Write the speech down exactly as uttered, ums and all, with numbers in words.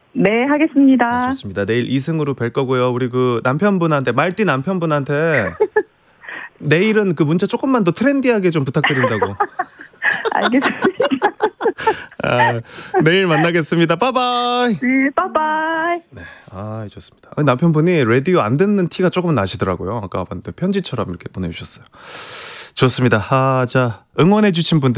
네, 하겠습니다. 네, 좋습니다. 내일 이 승으로 뵐 거고요. 우리 그 남편분한테, 말띠 남편분한테 내일은 그 문자 조금만 더 트렌디하게 좀 부탁드린다고. 알겠습니다. 아, 내일 만나겠습니다. 빠바이. 네, 빠바이. 네, 아, 좋습니다. 남편분이 라디오 안 듣는 티가 조금 나시더라고요. 아까 봤는데 편지처럼 이렇게 보내주셨어요. 좋습니다. 아, 자, 응원해주신 분들